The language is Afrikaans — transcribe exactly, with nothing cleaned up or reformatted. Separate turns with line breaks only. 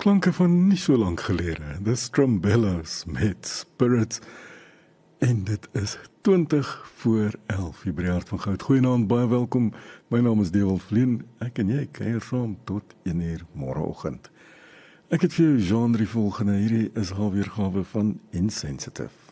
Klanke van nie so lank gelede, The Strumbellas met Spirits, en dit is twintig voor elf, hier by die Hart van Goud. Goeienaand, baie welkom, my naam is Dewald Vleen, ek en jy kuier saam tot een uur môreoggend. Ek het vir jou genre volgende, hierdie is haar weergawe van Insensitive.